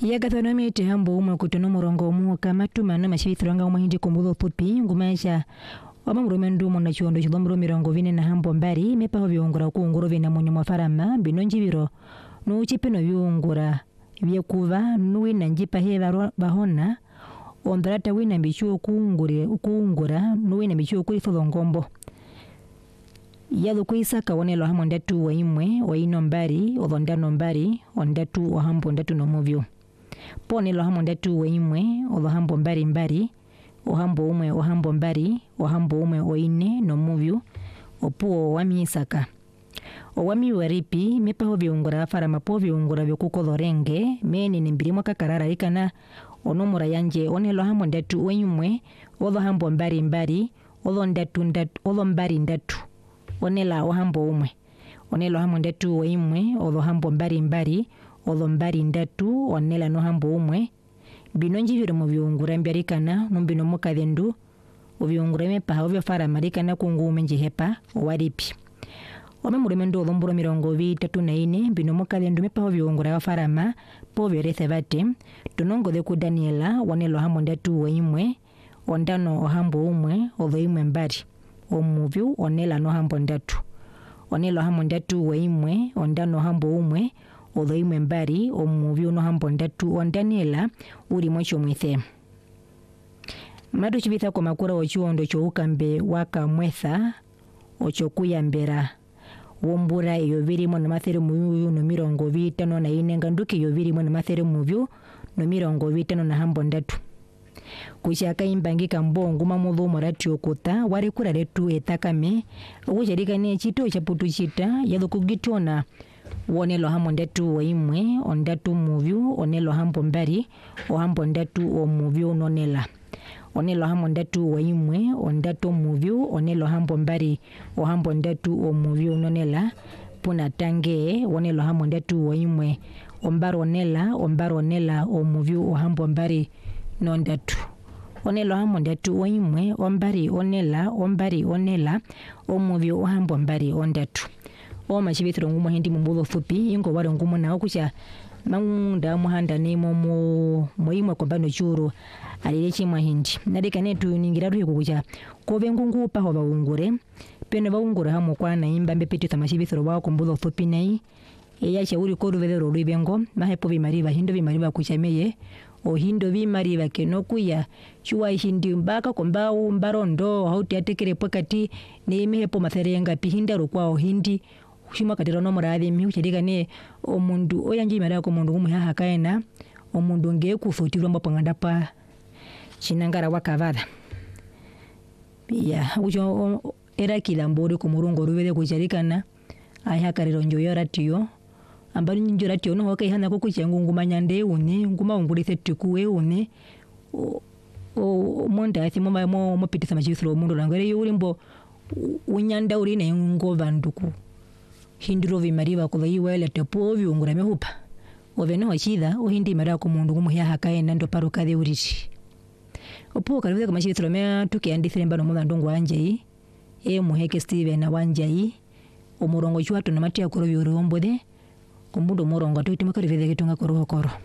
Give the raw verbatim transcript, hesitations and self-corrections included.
ya gathanami te hambo umwe kutono murongo mu kama tumana mashibithiranga umwe hindi kumbulo pupi ngumaisha wamamurume ndumo na chiondo chilomro mirongo vine na hambo mbari mepaho viungura kuunguro vina munyo mafarama binonjibiro nuchipeno viungura vyekuva nuwina njipa he bahona ondarata wina mbichuo kuungure ukuungura nuwina mbichuo kulifolo ngombo yalo kuisaka wanelo hamo ndatu wa imwe wa ino mbari odondano mbari ondatu wa hambo ndatu no movyo pone lo hamo ndatu wa imwe odo hambo mbari mbari ohambo umwe ohambo mbari ohambo umwe oine no movyo opuo wamisaka owami waripi mepaho viungura fara mapo viungura vyokukolorenge meni nimbirimo kakarara ikana onomura yanje onelo hamo ndatu wa imwe odo hambo mbari mbari odo ndatu ndatu odo mbari ndatu onela ohambo umwe onelo hamo ndatu wa imwe odo hambo mbari mbari odo mbari ndatu onela no hambo umwe binonji viro mu viungura mbyarikana numbino mukadhendu uviungura mepaha ovyo fara marikana kungume njihepa owaripi ome muremendo odomburo mirongo vitatu na ine bino mukadhendu mepaha oviungura wafarama po vyorese vate tunongo deku Daniela wanelo hamo ndatu wa imwe ondano ohambo umwe odo imwe mbari omuvyu onela no hambo ndatu onelo hamo ndatu wa imwe ondano hambo umwe odo imwe mbari omuvyu no hambo ndatu ondanela uri mwacho mwithe madu chibitha kwa makura ochuondo choukambe waka mwetha ochokuyambera wombura iyo virimo na mathere muyu no mirongo vitano na ine nganduki iyo virimo na mathere muvyu no mirongo vitano na hambo ndatu kushaka imbangika mbongo mamudhu morati okuta wari kura letu etakame okujarika ne chito chaputu chita yalo kugitona wonelo hamo ndatu wa imwe ondatu muvyu onelo hambo mbari ohambo ndatu omuvyu nonela onelo hamo ndatu wa imwe ondatu muvyu onelo hambo mbari ohambo ndatu omuvyu nonela puna tange onelo hamo ndatu wa imwe ombaro onela ombaro onela omuvyu ohambo mbari nondatu onelo hamo ndatu wa imwe ombari onela ombari onela omuvyu ohambo mbari ondatu o mashibithiro ngumo hindi mumbulo fupi ingo waro ngumo na okucha mangunda muhanda nemo mo moimwe kombano churu alilechi mahindi nadika netu ningiratu yukucha kove ngungu paho baungure peno baungura hamo kwana imba mbepiti tamashibithiro wao kumbulo fupi nai eya shauri koru velero ruibengo mahepo bimariba hindo bimariba kuchameye o hindo bimariba kenokuya chuwa hindi mbaka kombao mbarondo hauti atekere pokati ne mehepo matherenga pihinda rukwao hindi shima katira no murathi mi uchirika ne omundu oyanje imara ko mundu gumwe haha kaena omundu ngekufutirwa mbapanganda pa chinangara wakavada ya ujo era kilambori ku murungo rubele kujarikana aya kariro njoyo ratio ambari njoyo ratio no hokai hana ko kuchengu ngumanyande une nguma ungulithe tikuwe une o monda athi mama mo mopitisa majithro mundu langere yulimbo unyanda uri ne ngova nduku hindiro vimariva kuva iwele tepo viungura mehupa oveno wachida ohindi mara ko mundu gumuhya hakaenda ndo paruka de urichi opo karive kama chithro me tukiandithire mbano mulandu ngwanje e muheke Steven na wanje omurongo chwatu na matia koro byorombo de kumbundo murongo tuitima karive de kitunga koro koro